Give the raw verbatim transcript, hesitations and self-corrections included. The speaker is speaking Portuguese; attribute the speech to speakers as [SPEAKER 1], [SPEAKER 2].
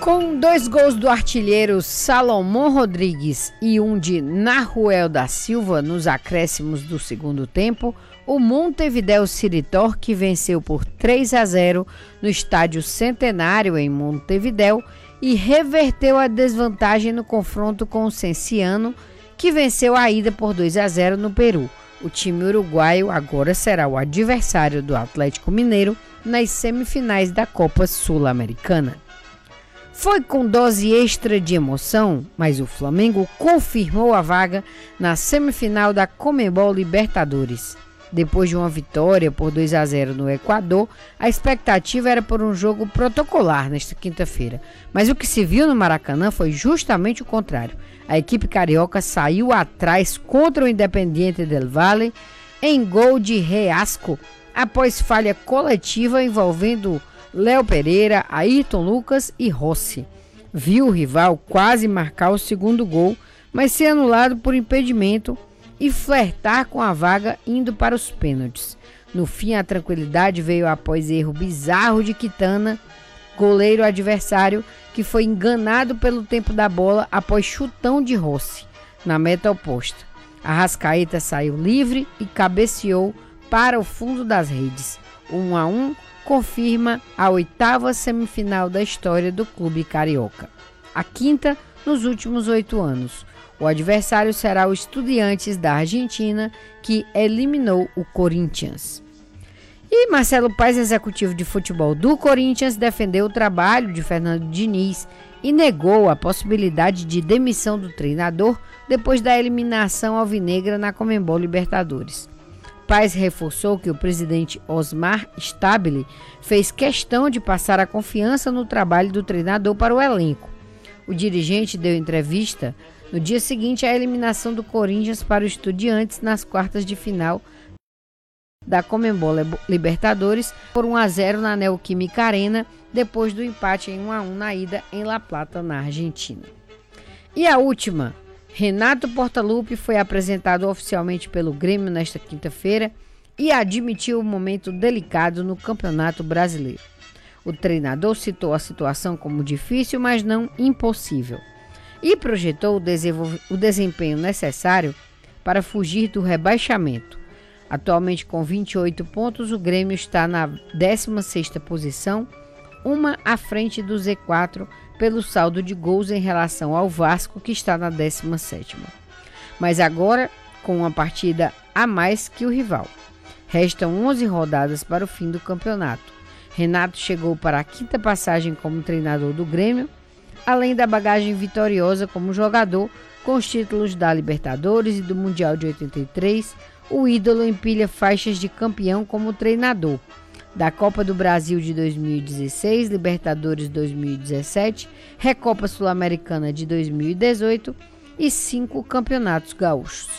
[SPEAKER 1] Com dois gols do artilheiro Salomão Rodrigues e um de Nahuel da Silva nos acréscimos do segundo tempo, o Montevideo City Torque venceu por três a zero no Estádio Centenário em Montevideo e reverteu a desvantagem no confronto com o Cienciano, que venceu a ida por dois a zero no Peru. O time uruguaio agora será o adversário do Atlético Mineiro nas semifinais da Copa Sul-Americana. Foi com dose extra de emoção, mas o Flamengo confirmou a vaga na semifinal da Conmebol Libertadores. Depois de uma vitória por dois a zero no Equador, a expectativa era por um jogo protocolar nesta quinta-feira. Mas o que se viu no Maracanã foi justamente o contrário. A equipe carioca saiu atrás contra o Independiente del Valle em gol de Reasco, após falha coletiva envolvendo Léo Pereira, Ayrton Lucas e Rossi. Viu o rival quase marcar o segundo gol, mas ser anulado por impedimento e flertar com a vaga indo para os pênaltis. No fim, a tranquilidade veio após erro bizarro de Quintana, goleiro adversário, que foi enganado pelo tempo da bola após chutão de Rossi na meta oposta. Arrascaeta saiu livre e cabeceou para o fundo das redes. um a um confirma a oitava semifinal da história do clube carioca. A quinta nos últimos oito anos. O adversário será o Estudiantes da Argentina, que eliminou o Corinthians. E Marcelo Paes, executivo de futebol do Corinthians, defendeu o trabalho de Fernando Diniz e negou a possibilidade de demissão do treinador depois da eliminação alvinegra na Conmebol Libertadores. Paes reforçou que o presidente Osmar Stabile fez questão de passar a confiança no trabalho do treinador para o elenco. O dirigente deu entrevista no dia seguinte à eliminação do Corinthians para o Estudiantes nas quartas de final da Conmebol Libertadores por um a zero na Neoquímica Arena, depois do empate em um a um na ida em La Plata, na Argentina. E a última, Renato Portaluppi foi apresentado oficialmente pelo Grêmio nesta quinta-feira e admitiu um momento delicado no Campeonato Brasileiro. O treinador citou a situação como difícil, mas não impossível, e projetou o, desenvolv- o desempenho necessário para fugir do rebaixamento. Atualmente com vinte e oito pontos, o Grêmio está na décima sexta posição, uma à frente do Z quatro pelo saldo de gols em relação ao Vasco, que está na décima sétima. Mas agora com uma partida a mais que o rival. Restam onze rodadas para o fim do campeonato. Renato chegou para a quinta passagem como treinador do Grêmio, além da bagagem vitoriosa como jogador, com os títulos da Libertadores e do Mundial de oitenta e três, o ídolo empilha faixas de campeão como treinador da Copa do Brasil de dois mil e dezesseis, Libertadores dois mil e dezessete, Recopa Sul-Americana de dois mil e dezoito e cinco campeonatos gaúchos.